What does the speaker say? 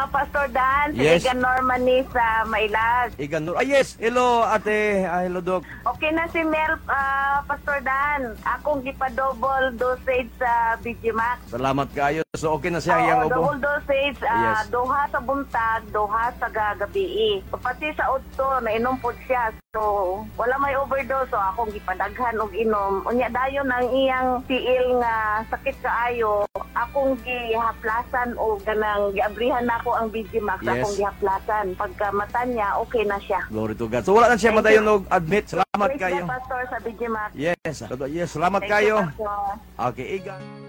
Pastor Dan. Si Yes. Igan Norman ni sa Mailas. Igan Nur. Yes, hello ate. Hello Doc. Okay na si Mel, Pastor Dan. Akong gipa-double dosage sa BGMax. Salamat kayo. So okay na siya Oo, iyang ubo. double dosage, Yes. duha sa buntag, duha sa gabi. Pati sa utto, nainom po siya. So, wala may overdose. So, akong gipadaghan og inom. Unya dayon ang iyang tiil nga sakit kaayo. Akong gihaplasan o ganang giabrihan nako ang BGMax. Yes. Akong gihaplasan. Pagka mata niya, okay na siya. Glory to God. So wala na siya Thank madayon you. og admit. Salamat Praise kayo. the Pastor sa BGMax. Yes. Yes, salamat Thank kayo. you, Pastor. Okay, Igan.